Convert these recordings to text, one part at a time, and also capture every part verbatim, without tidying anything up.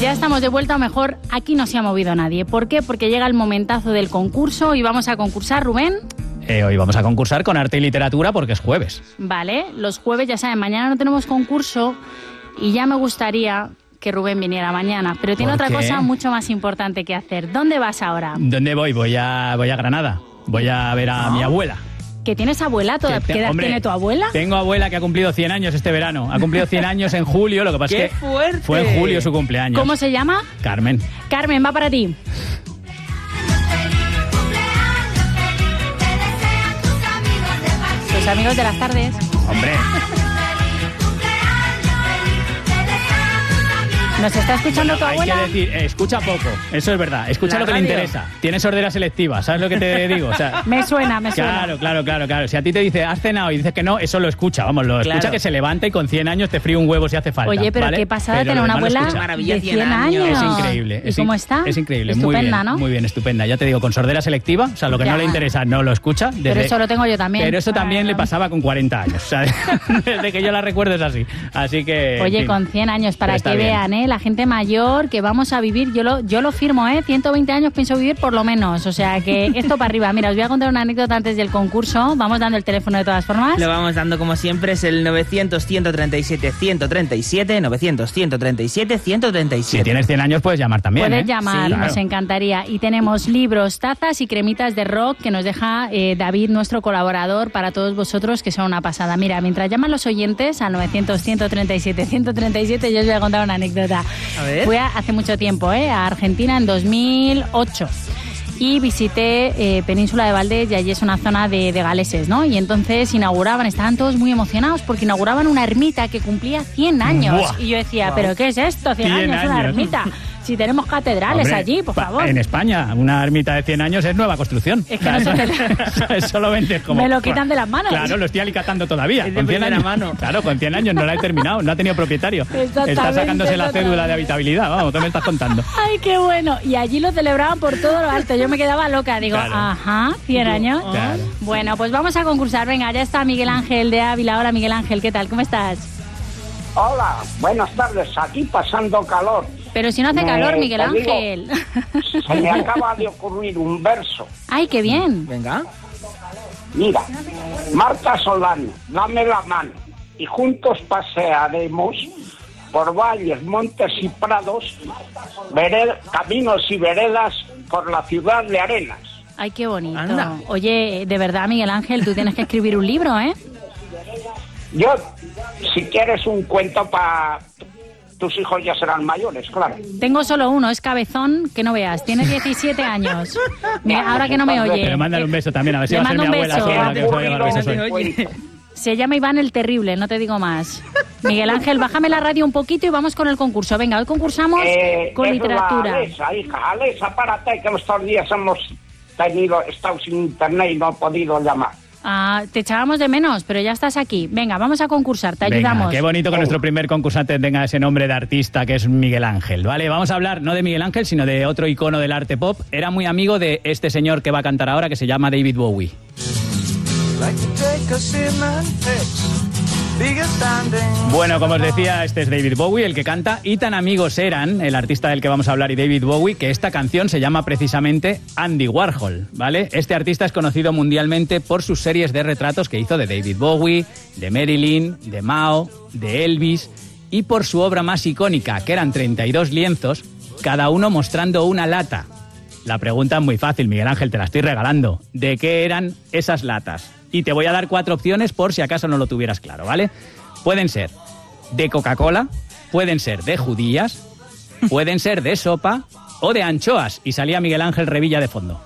Ya estamos de vuelta, o mejor, aquí no se ha movido nadie. ¿Por qué? Porque llega el momentazo del concurso y vamos a concursar, Rubén. Eh, hoy vamos a concursar con arte y literatura porque es jueves. Vale, los jueves, ya saben, mañana no tenemos concurso y ya me gustaría que Rubén viniera mañana, pero tiene otra qué? cosa mucho más importante que hacer. ¿Dónde vas ahora? ¿Dónde voy? Voy a, voy a Granada. Voy a ver a mi abuela. ¿Que tienes abuela? ¿Toda, Que te- ¿Qué edad hombre, tiene tu abuela? Tengo abuela que ha cumplido cien años este verano. Ha cumplido cien años en julio, lo que pasa ¡Qué es que fuerte! fue en julio su cumpleaños. ¿Cómo se llama? Carmen. Carmen, va para ti. Tus amigos de las tardes. Hombre, ¿Nos está escuchando bueno, tu hay abuela? que decir, eh, escucha poco, eso es verdad. Escucha La lo que le radio. interesa. Tiene sordera selectiva, ¿sabes lo que te digo? O sea, Me suena, me suena. Claro, claro, claro, claro. Si a ti te dice, has cenado y dices que no, eso lo escucha, vamos, lo Claro. escucha que se levanta y con cien años te fríe un huevo si hace falta. Oye, pero ¿vale? qué pasada Pero tener lo una demás lo abuela escucha. Maravilla, de cien cien años. años. Es increíble. ¿Y es cómo in- está? Es increíble, Estupenda, muy bien, ¿no? muy bien, estupenda. Ya te digo, con sordera selectiva, o sea, lo que Ya. no le interesa no lo escucha. Pero desde- eso lo tengo yo también. Pero eso también Ah. le pasaba con cuarenta años, o sea, desde que yo la recuerdo es así. Así que... en Oye, fin. con cien años, para Pero está que bien. vean, ¿eh? La gente mayor que vamos a vivir, yo lo, yo lo firmo, ¿eh? ciento veinte años pienso vivir por lo menos, o sea que esto para arriba. Mira, os voy a contar una anécdota antes del concurso, vamos dando el teléfono de todas formas. Lo vamos dando como siempre, es el novecientos, ciento treinta y siete, ciento treinta y siete, novecientos, ciento treinta y siete, ciento treinta y Si siete. tienes cien años puedes llamar también, Puedes ¿eh? llamar, Sí, nos claro. encantaría. Y tenemos libros, tazas y cremitas de rock que nos deja eh, David, nuestro colaborador, para todos vosotros, que son una pasada. Mira, mientras llaman los oyentes al novecientos, ciento treinta y siete, ciento treinta y siete, yo os voy a contar una anécdota. A ver. Fui a- hace mucho tiempo, ¿eh? a Argentina en dos mil ocho. Y visité eh, Península de Valdés y allí es una zona de, de galeses, ¿no? Y entonces inauguraban, estaban todos muy emocionados porque inauguraban una ermita que cumplía cien años. Buah. Y yo decía, ¿pero qué es esto? cien, cien años, una años. ermita. Si tenemos catedrales Hombre, allí, por pa- favor. En España, una ermita de cien años es nueva construcción. Es que no se te- eso, eso lo vendes como... Me lo quitan de las manos. Claro, lo estoy alicatando todavía. Es de con cien primera años. mano. Claro, con cien años no la he terminado, no ha tenido propietario. Exactamente, Está sacándose la cédula de exactamente. habitabilidad, vamos, ¿qué me estás contando? Ay, qué bueno. Y allí lo celebraban por todo lo alto. Yo me quedaba loca. Digo, Claro. ajá, cien años. Claro. Bueno, pues vamos a concursar. Venga, ya está Miguel Ángel de Ávila. Hola, Miguel Ángel, ¿qué tal? ¿Cómo estás? Hola, buenas tardes, aquí pasando calor. Pero si no hace Me- calor, Miguel te digo, Ángel. Se me acaba de ocurrir un verso. Ay, qué bien. Venga. Mira, Marta Solano, dame la mano y juntos pasearemos por valles, montes y prados, vered- caminos y veredas por la ciudad de Arenas. Ay, qué bonito. Anda. Oye, de verdad, Miguel Ángel, tú tienes que escribir un libro, ¿eh? Yo, si quieres un cuento para... Tus hijos ya serán mayores, claro. Tengo solo uno, es cabezón, que no veas, tiene diecisiete años. Mira, ahora que no me oye. Pero mándale un beso también, a ver si Le va a ser mi mando un abuela beso. sola la que os va a llevar besos hoy. Oye. Cuento. Se llama Iván el Terrible, no te digo más. Miguel Ángel, bájame la radio un poquito y vamos con el concurso. Venga, hoy concursamos Eh, con es literatura. La Alesa, hija, Alesa, párate, que estos días hemos tenido, estado sin internet y no he podido llamar. Ah, te echábamos de menos, pero ya estás aquí. Venga, vamos a concursar, te Venga, ayudamos. qué bonito que nuestro primer concursante tenga ese nombre de artista que es Miguel Ángel, ¿vale? Vamos a hablar no de Miguel Ángel, sino de otro icono del arte pop. Era muy amigo de este señor que va a cantar ahora, que se llama David Bowie. Bueno, como os decía, este es David Bowie, el que canta, y tan amigos eran el artista del que vamos a hablar y David Bowie, que esta canción se llama precisamente Andy Warhol, ¿vale? Este artista es conocido mundialmente por sus series de retratos que hizo de David Bowie, de Marilyn, de Mao, de Elvis, y por su obra más icónica, que eran treinta y dos lienzos, cada uno mostrando una lata. La pregunta es muy fácil, Miguel Ángel, te la estoy regalando. ¿De qué eran esas latas? Y te voy a dar cuatro opciones por si acaso no lo tuvieras claro, ¿vale? Pueden ser de Coca-Cola, pueden ser de judías, pueden ser de sopa o de anchoas. Y salía Miguel Ángel Revilla de fondo.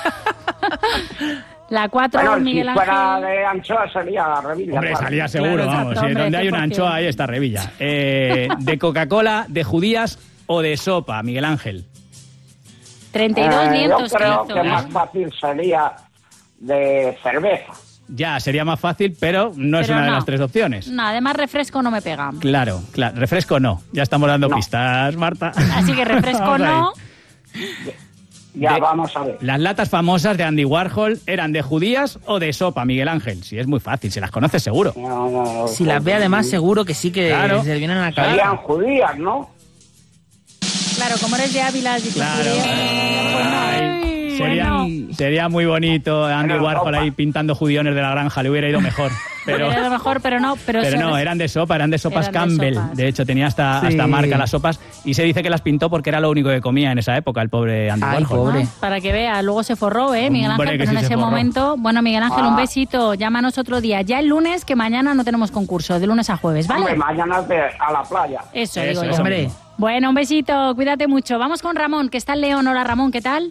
La cuatro, Bueno, Miguel si fuera Ángel. de anchoa sería la revilla. Hombre, claro. salía seguro, Claro, vamos. exacto, Si hombre, donde hay una cien por cien. anchoa, ahí está Revilla. Eh, de Coca-Cola, de judías o de sopa, Miguel Ángel. treinta y dos Eh, lienzos yo creo que que hizo, más ¿eh? fácil sería de cerveza. Ya, sería más fácil, pero no es Pero una de no. las tres opciones. No, además refresco no me pega. Claro, claro. Refresco no. Ya estamos dando No. pistas, Marta. Así que refresco Vamos ahí. no. Ya, De- vamos a ver. Las latas famosas de Andy Warhol eran de judías o de sopa, Miguel Ángel. Si es muy fácil, si las conoces seguro. No, no, no, Si las ve además seguro que sí que Claro. se le vienen a la cabeza. Serían judías, ¿no? Claro, como eres de Ávila, dices, Claro. pues no. Ay, sería, Bueno. sería muy bonito Andy Pero Warhol sopa. ahí pintando judiones de la granja, le hubiera ido mejor. Pero, Era lo mejor, pero no. Pero, pero se no, res- eran de sopa, eran de sopas Eran de Campbell. sopas. De hecho, tenía hasta, Sí. hasta marca las sopas y se dice que las pintó porque era lo único que comía en esa época el pobre Andy Ay, Warhol. pobre. Ah, para que vea, luego se forró, ¿eh, Miguel Hombre, Ángel? que Pero sí en se ese forró. momento... Bueno, Miguel Ángel, Ah. un besito. Llámanos otro día. Ya el lunes, que mañana no tenemos concurso, de lunes a jueves, ¿vale? Hombre, mañana de- a la playa. Eso, Eso, digo yo. eso Hombre. mismo. Bueno, un besito, cuídate mucho. Vamos con Ramón, que está en León. Hola, Ramón, ¿qué tal?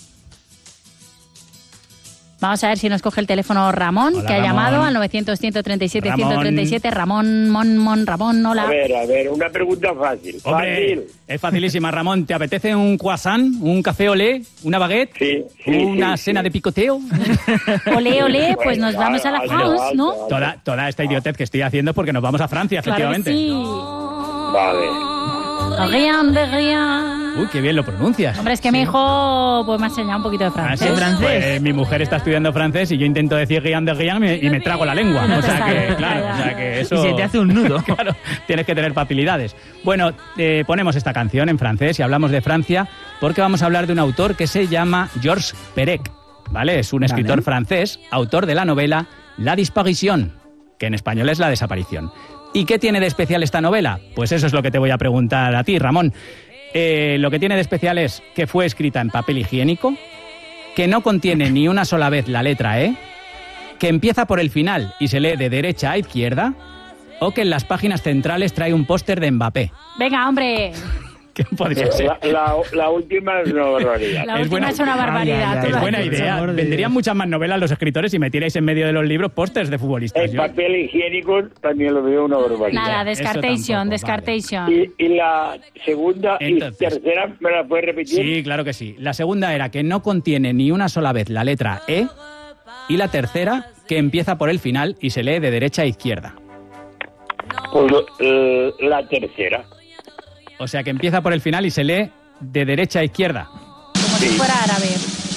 Vamos a ver si nos coge el teléfono Ramón, Hola, que ha Ramón. llamado al novecientos, ciento treinta y siete, Ramón. ciento treinta y siete. Ramón, Mon, Mon, Ramón, hola. A ver, a ver, una pregunta fácil. Hombre, Fácil. es facilísima, Ramón. ¿Te apetece un croissant, un café olé, una baguette? Sí, sí, ¿Una sí, cena sí. de picoteo? Olé, olé, pues Bueno, nos vamos a la alto, France, alto, ¿no? alto. Toda, toda esta idiotez que estoy haciendo es porque nos vamos a Francia, Claro que efectivamente. sí. Vale. Rien de rien. Uy, qué bien lo pronuncias. Hombre, es que mi hijo pues me ha enseñado un poquito de Ah, francés. sí, francés? pues, mi mujer está estudiando francés y yo intento decir Guián de Guián y, me- y me trago la lengua. No O te sea sale, que, claro, ya, o ya. sea que eso... Y se te hace un nudo. Claro, tienes que tener facilidades. Bueno, eh, ponemos esta canción en francés y hablamos de Francia porque vamos a hablar de un autor que se llama Georges Perec, ¿vale? Es un escritor Vale. francés, autor de la novela La disparición, que en español es La desaparición. ¿Y qué tiene de especial esta novela? Pues eso es lo que te voy a preguntar a ti, Ramón. Eh, lo que tiene de especial es que fue escrita en papel higiénico, que no contiene ni una sola vez la letra E, que empieza por el final y se lee de derecha a izquierda, o que en las páginas centrales trae un póster de Mbappé. Venga, hombre. ¿Qué podría ser? La, la, la última es una barbaridad. La Es última buena- es una barbaridad. Ay, ay, ay, Es toda. buena por idea. favor de Venderían Dios. muchas más novelas los escritores si metierais en medio de los libros pósters de futbolistas. El Yo- papel higiénico también lo veo una barbaridad. Nada, Eso descartation, tampoco, descartation. Y, y la segunda Entonces. y tercera, ¿me la puedes repetir? Sí, claro que sí. La segunda era que no contiene ni una sola vez la letra E, y la tercera que empieza por el final y se lee de derecha a izquierda. Pues, eh, la tercera. O sea que empieza por el final y se lee de derecha a izquierda. Como si fuera árabe.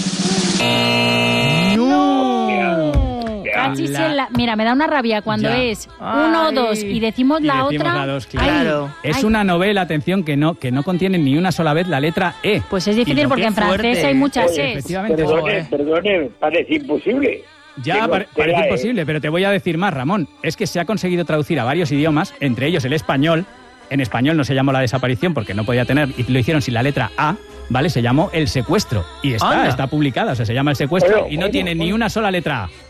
¡No! Ya. Cachis La- en la- Mira, me da una rabia cuando Ya. es uno o Ay. dos y decimos la Y decimos otra. la dos, Ay, claro. Es ay. una novela, atención, que no, que no contiene ni una sola vez la letra E. Pues es Y difícil lo porque que en francés fuerte. hay muchas Oye, es. Efectivamente. Perdone, Joder. perdone, parece imposible. Ya Tengo pare- tela, parece ¿eh? imposible, pero te voy a decir más, Ramón. Es que se ha conseguido traducir a varios idiomas, entre ellos el español. En español no se llamó La desaparición porque no podía tener, y lo hicieron sin la letra A, ¿vale? Se llamó El secuestro. Y está, Anda. está publicada, o sea, se llama El secuestro Bueno, y no bueno, tiene ni bueno. una sola letra A.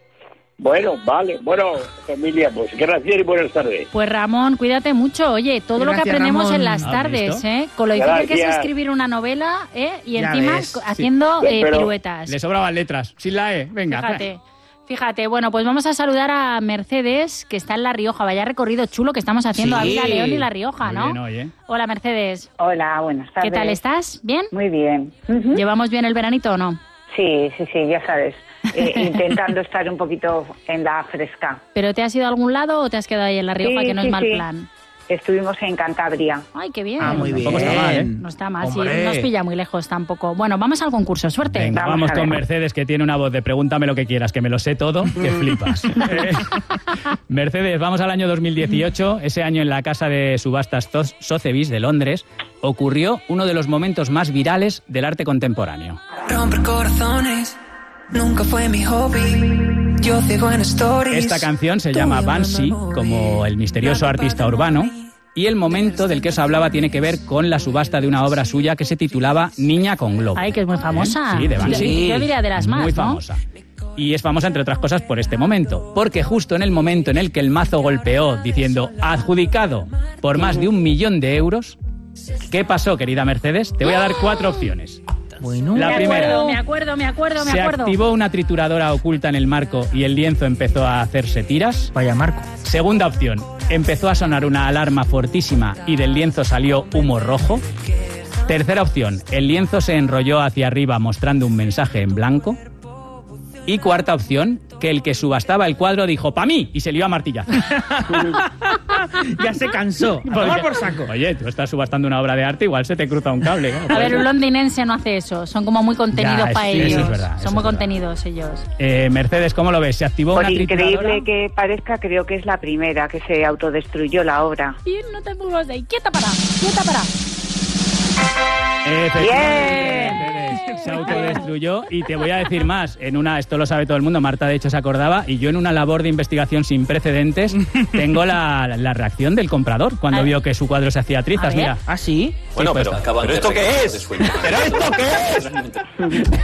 Bueno, vale. Bueno, familia, pues gracias y buenas tardes. Pues Ramón, cuídate mucho. Oye, todo lo que Gracias, aprendemos Ramón. en las ¿Has tardes, visto? ¿eh? Con lo difícil que es Gracias. escribir una novela, ¿eh? Y Ya encima ves, co- sí. haciendo eh, Pero- piruetas. Le sobraban letras, sin la E. Venga. Fíjate. Fíjate, bueno, pues vamos a saludar a Mercedes, que está en La Rioja. Vaya recorrido chulo que estamos haciendo Sí. Ávila, León y La Rioja, Muy ¿no? bien hoy, ¿eh? Hola, Mercedes. Hola, buenas tardes. ¿Qué tal estás? ¿Bien? Muy bien. Ujú. ¿Llevamos bien el veranito o no? Sí, sí, sí, ya sabes. Eh, intentando estar un poquito en la fresca. ¿Pero te has ido a algún lado o te has quedado ahí en La Rioja, Sí, que no sí, es mal sí. plan? Estuvimos en Cantabria. Ay, qué bien. Ah, muy bien. Tampoco está mal, ¿eh? No está mal, sí, Hombre. no nos pilla muy lejos tampoco. Bueno, vamos al concurso, suerte. Venga, Vamos vamos a con ver. Mercedes, que tiene una voz de pregúntame lo que quieras, que me lo sé todo, que flipas. Eh, Mercedes, vamos al año dos mil dieciocho. Ese año en la casa de subastas Sos- Sotheby's de Londres ocurrió uno de los momentos más virales del arte contemporáneo. Romper corazones nunca fue mi hobby. Yo ciego en stories. Esta canción se llama Banksy, como el misterioso artista urbano, y el momento del que os hablaba tiene que ver con la subasta de una obra suya que se titulaba Niña con globo. Ay, que es muy famosa. Sí, de Banksy. Yo diría de las más, Muy ¿no? famosa. Y es famosa, entre otras cosas, por este momento. Porque justo en el momento en el que el mazo golpeó diciendo adjudicado por más de un millón de euros, ¿qué pasó, querida Mercedes? Te voy a dar cuatro opciones. Bueno. La me primera. acuerdo, me acuerdo, me acuerdo, me Se acuerdo. activó una trituradora oculta en el marco y el lienzo empezó a hacerse tiras. Vaya Marco. Segunda opción, empezó a sonar una alarma fortísima y del lienzo salió humo rojo. Tercera opción, el lienzo se enrolló hacia arriba mostrando un mensaje en blanco. Y cuarta opción, que el que subastaba el cuadro dijo ¡pa' mí! Y se lió a martillazo. Ya se cansó. A tomar por saco. Oye, tú estás subastando una obra de arte, igual se te cruza un cable. ¿no? A Puede ver, ser. un londinense no hace eso. Son como muy contenidos Ya, para sí, eso ellos. es verdad, eso Son muy es verdad. contenidos ellos. Eh, Mercedes, ¿cómo lo ves? ¿Se activó Por una trituradora? increíble que parezca, creo que es la primera que se autodestruyó la obra. Y no te muevas de ahí. Quieta para, quieta para. Efectivamente, se autodestruyó. Y te voy a decir más, en una, esto lo sabe todo el mundo, Marta de hecho se acordaba, y yo en una labor de investigación sin precedentes tengo la, la reacción del comprador cuando vio que su cuadro se hacía trizas. Mira. ¿Ah, sí? Bueno, pues, pero, ¿pero esto qué es? ¿Pero esto qué es?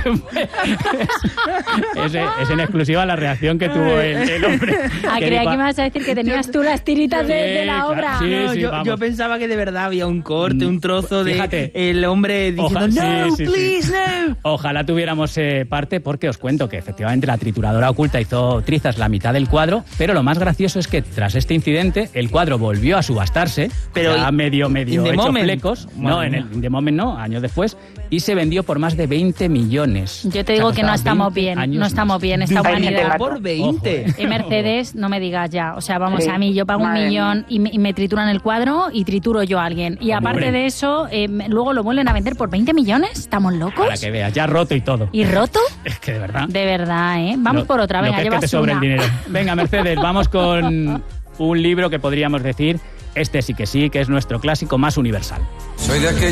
es, es en exclusiva la reacción que tuvo el, el hombre. Ah, creía que me ibas a decir que tenías tú las tiritas de, de la Sí, obra. claro, sí, No, sí, yo, vamos. yo pensaba que de verdad había un corte, un trozo de Fíjate. el hombre diciendo Oja- no, sí, sí, please, sí. no. Ojalá tuviéramos eh, parte, porque os cuento que efectivamente la trituradora oculta hizo trizas la mitad del cuadro, pero lo más gracioso es que tras este incidente el cuadro volvió a subastarse, Pero ya in- medio medio in the hecho moment. flecos, no, Madre en el mía. in the moment no, años después, y se vendió por más de veinte millones. Yo te digo O sea, que no costaba estamos veinte bien, años no estamos más. bien, esta Ay, humanidad. gente Por veinte. Ojo, eh. Y Mercedes, no me digas ya. O sea, vamos, Sí. a mí yo pago un Madre millón y me, y me trituran el cuadro y trituro yo a alguien. Y aparte Hombre. de eso, eh, me- luego lo vuelven a vender por veinte millones. ¿Estamos locos? Para que veas, ya roto y todo. ¿Y roto? Es que de verdad. De verdad, ¿eh? Vamos Lo- por otra, lo venga, que es que llevas te sobra una. el dinero. Venga, Mercedes, vamos con un libro que podríamos decir, este sí que sí, que es nuestro clásico más universal. Soy de aquel